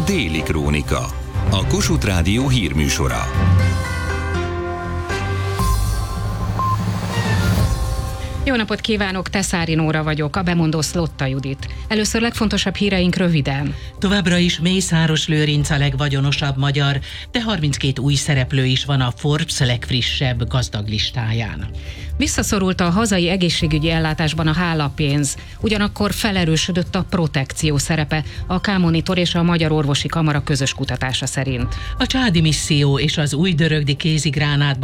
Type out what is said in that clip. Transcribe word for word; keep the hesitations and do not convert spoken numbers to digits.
Déli Krónika, a Kossuth Rádió hírműsora. Jó napot kívánok, Teszári Nóra vagyok, a bemondó Szlotta Judit. Először legfontosabb híreink röviden. Továbbra is Mészáros Lőrinc a legvagyonosabb magyar, de harminckét új szereplő is van a Forbes legfrissebb gazdag listáján. Visszaszorult a hazai egészségügyi ellátásban a hálapénz, ugyanakkor felerősödött a protekció szerepe, a K-Monitor és a Magyar Orvosi Kamara közös kutatása szerint. A csádi misszió és az új dörögdi kézigránát